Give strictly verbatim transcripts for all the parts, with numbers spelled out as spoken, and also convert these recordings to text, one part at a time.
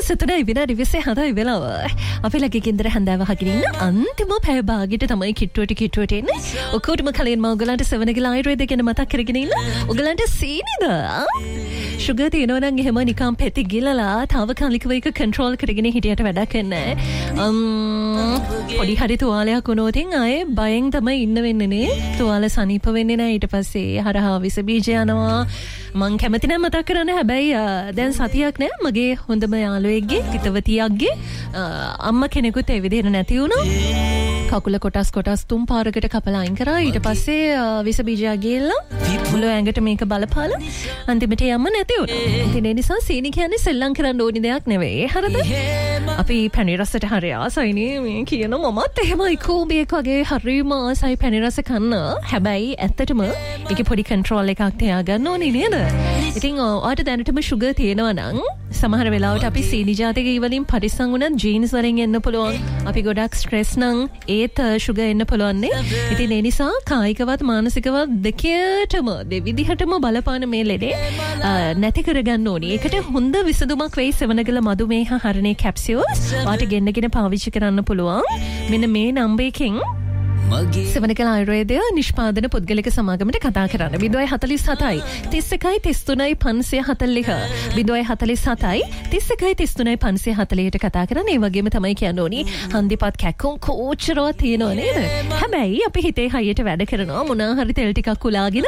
දහස් තුනයි විනාඩි විසි හතයි වෙලාව. අපි ලගේ කින්දර හැන්දාව අහගෙන ඉන්න අන්තිම පැය භාගයට තමයි කිට්ටුවට කිට්ටුවට එන්නේ. ඔක්කොටම කලින්ම ඔයගලන්ට සෙවනගල ආයුර්වේද ගැන මතක් කරගෙන ඉන්න. ඔයගලන්ට සීනිද? සුගර් තියෙනවා නම් එහෙම නිකම් පෙති ගිලලා තාවකාලිකව එක කන්ට්‍රෝල් කරගෙන හිටියට වැඩක් නැහැ. අම් පොඩි හරි තුවාලයක් වුණොත් ආයේ බයෙන් තමයි ඉන්න වෙන්නේ නේ. තුවාල සනීප වෙන්නේ නැහැ. ඊට පස්සේ හරහා විස බීජ යනවා. මං කැමති නැහැ මතක් කරන්න. හැබැයි දැන් සතියක් නෑ මගේ හොඳම යාළුවෙක්ගේ හිතවතියක්ගේ අම්මා කෙනෙකුත් ඒ විදිහට නැති වුණා. කකුල කොටස් කොටස් තුන් පාරකට කපලා අයින් කරා. ඊට පස්සේ විස බීජය ගියලා මුළු ඇඟට මේක බලපාලා අන්තිමට යම්ම නැති වුණා. ඉතින් ඒ නිසා සීනි කියන්නේ සෙල්ලම් කරන්න ඕනි දෙයක් නෙවෙයි. හරිද? අපි පැණි රසට හරි ආසයිනේ මේ කියන මමත් එහෙමයි කෝබියෙක් වගේ හරිම ආසයි පැණි රස කන්න. හැබැයි ඇත්තටම මේකේ පොඩි කන්ට්‍රෝල් එකක් තියාගන්න ඕනේ නේද? ඉතින් ඔයාට දැනටම සුගර් තියෙනවා නම් සමහර වෙලාවට අපි සීනි ජාතික ඊවලින් පරිස්සම් වුණත් ජීන්ස් වලින් එන්න පුළුවන්. අපි ගොඩක් ස්ට්‍රෙස් නම් ඒත් සුගර් එන්න පුළුවන් නේ. ඉතින් ඒ නිසා කායිකවත් මානසිකවත් දෙකේටම දෙවිදිහටම බලපාන මේ ලෙඩේ නැති කරගන්න ඕනේ. ඒකට හොඳ විසඳුමක් වෙයි සෙවනගල මధుමේහ හරණේ කැප්සියුල්ස්. ඔයාට ගෙන්නගෙන පාවිච්චි කරන්න පුළුවන්. මෙන්න මේ නම්බරකින් සෙවනගල ආයුර්වේදය නිෂ්පාදන පුද්ගලික සමාගමට කතා කරන්න. බිඳුවයි හතළිස් හතයි තිස් එකයි තිස් තුනයි පන්සිය හතළිහ. බිඳුවයි හතළිස් හතයි තිස් එකයි තිස් තුනයි පන්සිය හතළිහට කතා කරන්න. ඒ වගේම තමයි කියන්න ඕනි හන්දිපත් කැක්කුම් කෝච්චරවත් තියෙනව නේද? හැබැයි අපි හිතේ හයියට වැඩ කරනවා මොනවා හරි තෙල් ටිකක් උලාගෙන.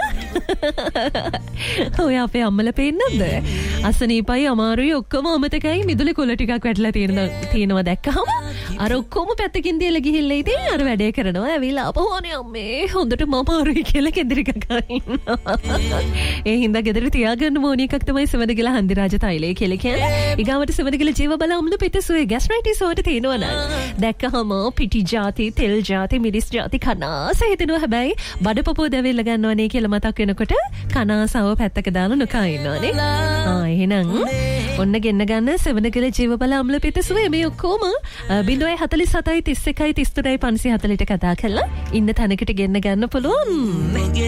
ඔය අපේ අම්මලා පේන්නද? අසනීපයි අමාරුයි ඔක්කොම අමතකයි මිදුලේ කොළ ටිකක් වැටලා තියෙනවා තියෙනවා දැක්කහම අර ඔක්කොම පැත්තකින් දියලා ගිහිල්ලා ඉතින් අර වැඩේ කරනවා. ඇවිල්ලා අපෝනේ අම්මේ හොඳට මම අමාරුයි කියලා කෙන්දිරික ගන්න. ඒ හින්දා ගෙදර තියාගන්න ඕනේ එකක් තමයි සෙවනගල හන්දිරාජ තෛලය කියලා කියන්නේ. ඊගාවට සෙවනගල ජීව බල අම්ල පිටසුවේ ગેස්ට්‍රයිටිස් වලට තියෙනවා නම් දැක්කහම පිටි ಜಾති තෙල් ಜಾති මිරිස් ಜಾති කනාස හිතෙනවා. හැබැයි බඩපපුව දැවෙන්න ගන්නවනේ කියලා මතක් වෙනකොට කනාසව පැත්තක දාලා නොකා ඉන්නවනේ. ආ එහෙනම් ඔන්න ගෙන්න ගන්න සෙවනගල ජීව බල අම්ල පිටසුවේ මේ ඔක්කොම බිඳුවයි හතළිස් හතයි තිස් එකයි තිස් තුනයි පන්සිය හතළිහට කතා කරලා ඉන්න තැනකට ගෙන්න ගන්න පුළුවන්.